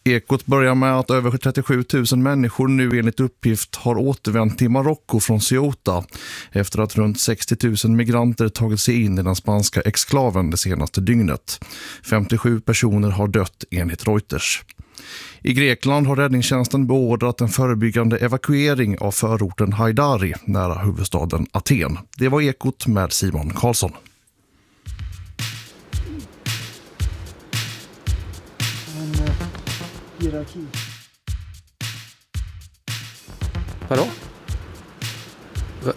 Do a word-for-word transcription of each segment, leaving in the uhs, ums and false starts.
Ekot börjar med att över trettiosju tusen människor nu enligt uppgift har återvänt till Marocko från Ceuta efter att runt sextio tusen migranter tagit sig in i den spanska exklaven det senaste dygnet. femtiosju personer har dött enligt Reuters. I Grekland har räddningstjänsten beordrat en förebyggande evakuering av förorten Haidari nära huvudstaden Aten. Det var Ekot med Simon Karlsson. Hierarki. Vadå? Va?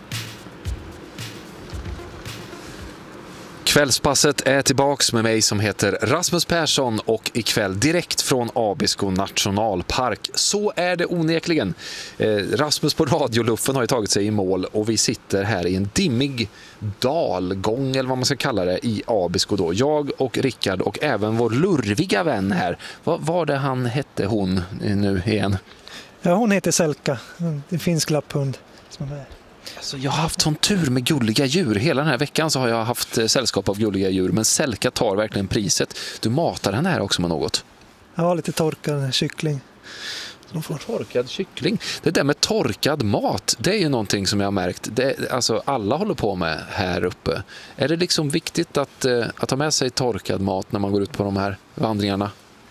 Kvällspasset är tillbaks med mig som heter Rasmus Persson och ikväll direkt från Abisko nationalpark. Så är det onekligen. Eh, Rasmus på radioluffen har ju tagit sig i mål och vi sitter här i en dimmig dalgång eller vad man ska kalla det i Abisko då. Jag och Rickard och även vår lurviga vän här. Vad var det han hette hon nu igen? Ja, hon heter Selka. En finsk lapphund som är. Alltså, jag har haft sån tur med gulliga djur. Hela den här veckan så har jag haft sällskap av gulliga djur. Men Selka tar verkligen priset. Du matar henne här också med något. Ja, lite torkad kyckling. De får torkad kyckling. Det där med torkad mat, det är ju någonting som jag har märkt. Det, alltså, alla håller på med här uppe. Är det liksom viktigt att, att ha med sig torkad mat när man går ut på de här vandringarna?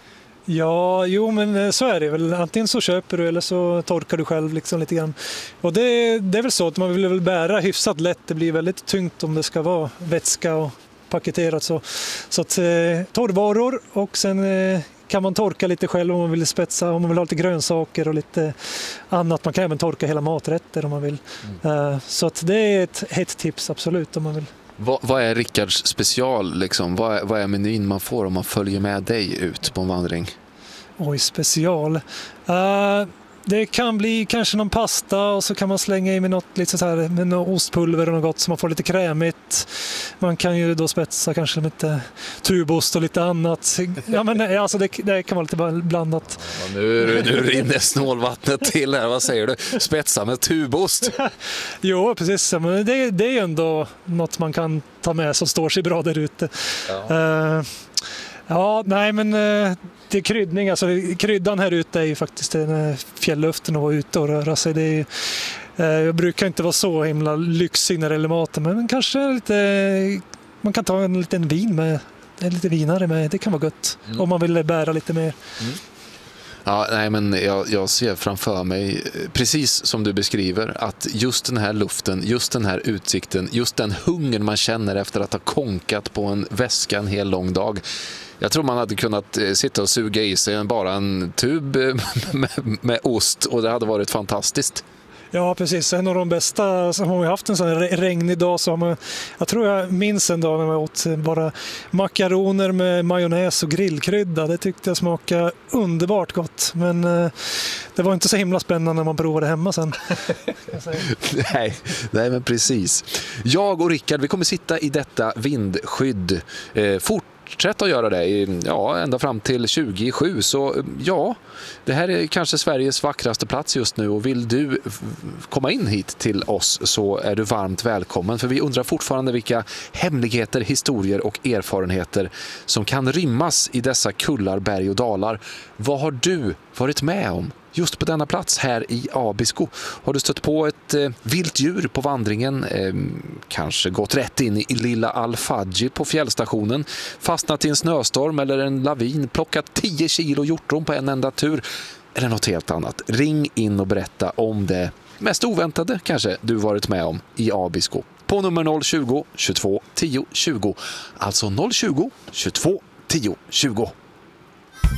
Ja, jo men så är det väl. Antingen så köper du eller så torkar du själv liksom lite grann. Och det, det är väl så att man vill väl bära hyfsat lätt. Det blir väldigt tungt om det ska vara vätska och paketerat så. Så att eh, torrvaror och sen eh, kan man torka lite själv om man vill spetsa, om man vill ha lite grönsaker och lite annat. Man kan även torka hela maträtter om man vill. Mm. Uh, så att det är ett hett tips absolut om man vill. Vad, vad är Rickards special liksom? Vad är, vad är menyn man får om man följer med dig ut på en vandring? Oj, special. Uh, det kan bli kanske någon pasta och så kan man slänga i med något lite så här med något ostpulver och något gott så man får lite krämigt. Man kan ju då spetsa kanske lite tubost och lite annat. Ja, men alltså det, det kan vara lite blandat. Ja, nu, nu rinner snålvattnet till här. Vad säger du? Spetsa med tubost? Jo, precis. Men det, det är ju ändå något man kan ta med som står sig bra där ute. Ja. Uh, Ja, nej men det är kryddning, alltså kryddan här ute är ju faktiskt den fjällluften och vara ute och röra sig. Det är, jag brukar inte vara så himla lyxig när det gäller maten, men kanske lite, man kan ta en liten vin med, en lite vinare med, det kan vara gott mm. om man vill bära lite mer. Mm. Ja, nej, men jag, jag ser framför mig, precis som du beskriver, att just den här luften, just den här utsikten, just den hungern man känner efter att ha konkat på en väska en hel lång dag. Jag tror man hade kunnat sitta och suga i sig bara en tub med, med ost och det hade varit fantastiskt. Ja, precis. En av de bästa som har vi haft en sån här regnig dag som jag, jag tror jag minns en dag när jag åt bara makaroner med majonnäs och grillkrydda. Det tyckte jag smakade underbart gott. Men eh, det var inte så himla spännande när man provade hemma sen. nej, nej, men precis. Jag och Rickard, vi kommer sitta i detta vindskydd eh, fort. Fortsätt att göra det ja, ända fram till tjugosju. Så ja, det här är kanske Sveriges vackraste plats just nu och vill du komma in hit till oss så är du varmt välkommen. För vi undrar fortfarande vilka hemligheter, historier och erfarenheter som kan rymmas i dessa kullar, berg och dalar. Vad har du varit med om? Just på denna plats här i Abisko. Har du stött på ett eh, vilt djur på vandringen? Eh, kanske gått rätt in i lilla Al-Fadji på fjällstationen. Fastnat i en snöstorm eller en lavin. Plockat tio kilo hjortron på en enda tur. Eller något helt annat. Ring in och berätta om det mest oväntade kanske du varit med om i Abisko. På nummer noll tjugo, tjugotvå, tio, tjugo. Alltså noll tjugo, tjugotvå, tio, tjugo.